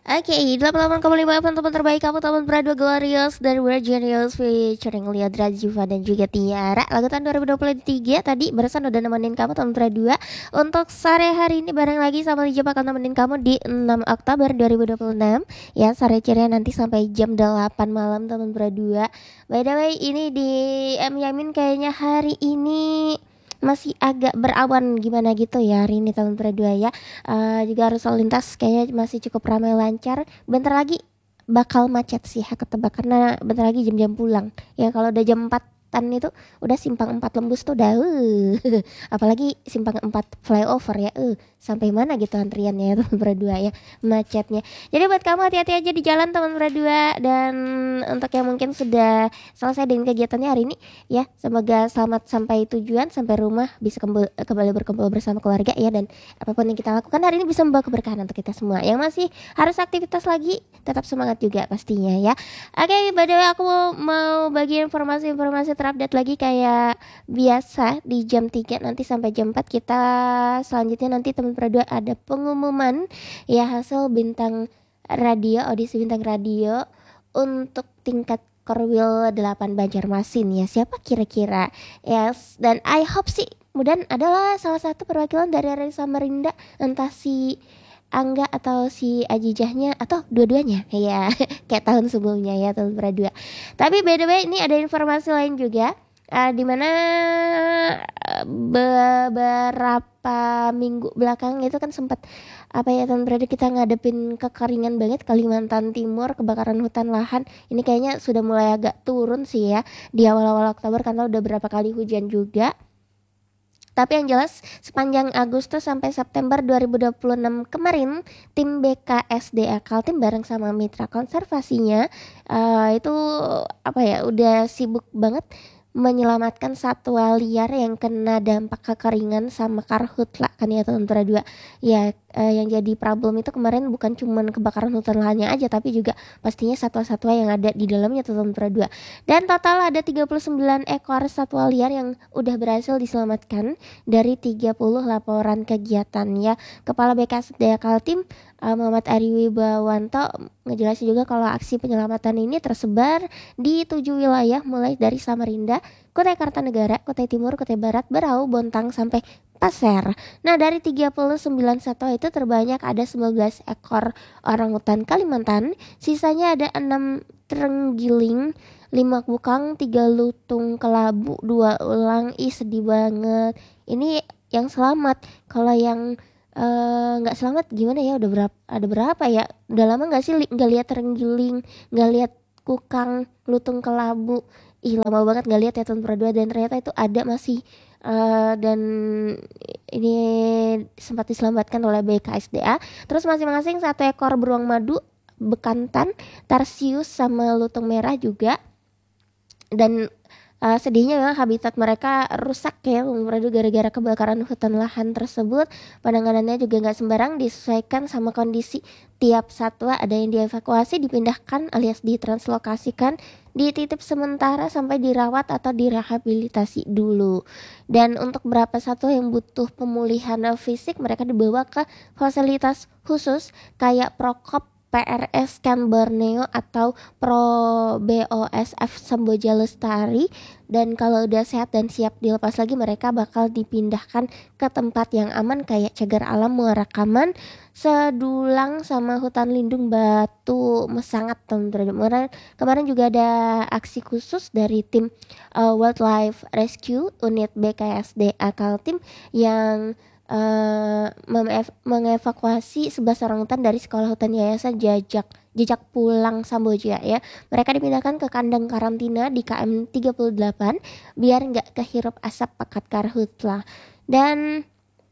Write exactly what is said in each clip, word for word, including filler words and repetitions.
Oke, delapan puluh delapan koma lima F M teman terbaik kamu teman berdua Glorious dan We're Genius featuring Lia Drajiva dan juga Tiara. Lagu tahun dua ribu dua puluh tiga tadi barusan udah nemenin kamu teman berdua. Untuk sore hari ini bareng lagi sama Lia bakal nemenin kamu di enam Oktober dua ribu dua puluh enam. Ya, sore ceria nanti sampai jam delapan malam teman berdua. By the way, ini di M Yamin kayaknya hari ini masih agak berawan gimana gitu ya hari ini tahun berdua ya. Uh, juga arus lalu lintas kayaknya masih cukup ramai lancar. Bentar lagi bakal macet sih, aku tebak, karena bentar lagi jam-jam pulang ya. Kalau udah jam empatan itu udah simpang empat lembus tuh udah uh. Apalagi simpang empat flyover ya, uh. sampai mana gitu antriannya ya teman berdua ya, macetnya. Jadi buat kamu hati-hati aja di jalan teman berdua. Dan untuk yang mungkin sudah selesai dengan kegiatannya hari ini ya, semoga selamat sampai tujuan, sampai rumah bisa kembali, kembali berkumpul bersama keluarga ya. Dan apapun yang kita lakukan hari ini bisa membawa keberkahan untuk kita semua. Yang masih harus aktivitas lagi tetap semangat juga pastinya ya. Oke, by the way aku mau bagi informasi-informasi terupdate lagi kayak biasa di jam tiga nanti sampai jam empat. Kita selanjutnya nanti teman berdua ada pengumuman ya hasil bintang radio, audisi bintang radio untuk tingkat Korwil delapan Banjarmasin ya. Siapa kira-kira? Yes, dan I hope sih mudah adalah salah satu perwakilan dari Area Samarinda, entah si Angga atau si Ajijahnya atau dua-duanya ya. Kayak tahun sebelumnya ya, tahun berdua. Tapi by the way ini ada informasi lain juga, uh, di mana beberapa minggu belakang itu kan sempat apa ya tahun berdua kita ngadepin kekeringan banget Kalimantan Timur, kebakaran hutan lahan. Ini kayaknya sudah mulai agak turun sih ya di awal-awal Oktober karena udah berapa kali hujan juga. Tapi yang jelas sepanjang Agustus sampai September dua ribu dua puluh enam kemarin, tim B K S D A Kaltim bareng sama mitra konservasinya uh, itu apa ya udah sibuk banget menyelamatkan satwa liar yang kena dampak kekeringan sama karhutla kan ya tahun berdua. Ya uh, yang jadi problem itu kemarin bukan cuma kebakaran hutan lahannya aja, tapi juga pastinya satwa-satwa yang ada di dalamnya tahun berdua. Dan total ada tiga puluh sembilan ekor satwa liar yang udah berhasil diselamatkan dari tiga puluh laporan kegiatan ya. Kepala B K S D A Kaltim uh, Muhammad Ari Wibawanto ngejelasin juga kalau aksi penyelamatan ini tersebar di tujuh wilayah mulai dari Samarinda, Kutai Kartanegara, Kutai Timur, Kutai Barat, Berau, Bontang sampai Pasir. Nah dari tiga puluh sembilan satwa itu terbanyak ada sembilan belas ekor orangutan Kalimantan, sisanya ada enam terenggiling, lima bukang, tiga lutung kelabu, dua ulang. Ih sedih banget. Ini yang selamat. Kalau yang nggak uh, selamat gimana ya, udah berapa ada berapa ya, udah lama nggak sih li- nggak lihat terenggiling, nggak lihat kukang, lutung kelabu. Ih lama banget nggak lihat ya tahun berdua, dan ternyata itu ada masih uh, dan ini sempat diselamatkan oleh B K S D A. Terus masing-masing satu ekor beruang madu, bekantan, tarsius sama lutung merah juga. Dan Uh, sedihnya memang habitat mereka rusak ya gara-gara kebakaran hutan lahan tersebut. Penanganannya juga nggak sembarang, disesuaikan sama kondisi tiap satwa. Ada yang dievakuasi, dipindahkan alias ditranslokasikan, dititip sementara sampai dirawat atau direhabilitasi dulu. Dan untuk beberapa satwa yang butuh pemulihan fisik, mereka dibawa ke fasilitas khusus kayak Prokop P R S Camp Borneo atau Pro B O S F Samboja Lestari. Dan kalau udah sehat dan siap dilepas lagi, mereka bakal dipindahkan ke tempat yang aman kayak Cagar Alam Muara Kaman, Sedulang sama hutan lindung Batu Mesangat teman-teman. Kemarin juga ada aksi khusus dari tim uh, Wildlife Rescue unit B K S D A Kaltim yang Uh, mengevakuasi sebelas orangutan dari sekolah hutan Yayasan Jajak Jejak Pulang Samboja ya. Mereka dipindahkan ke kandang karantina di K M tiga puluh delapan biar nggak kehirup asap pekat karhutla. Dan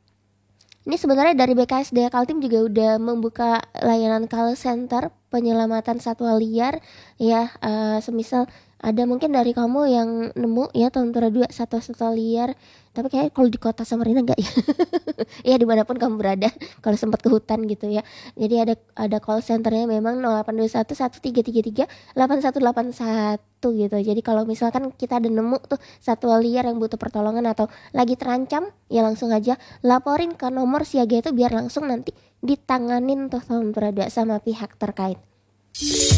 ini sebenarnya dari B K S D A Kaltim juga udah membuka layanan call center penyelamatan satwa liar ya. Uh, semisal ada mungkin dari kamu yang nemu ya tahun dua satwa-satwa liar, tapi kayak kalau di kota Samarinda enggak ya. Ya dimanapun kamu berada, kalau sempat ke hutan gitu ya. Jadi ada ada call centernya memang nol delapan dua satu satu tiga tiga tiga delapan satu delapan satu gitu. Jadi kalau misalkan kita ada nemu tuh satwa liar yang butuh pertolongan atau lagi terancam, ya langsung aja laporin ke nomor siaga itu biar langsung nanti ditanganin tuh Tom Brada sama pihak terkait.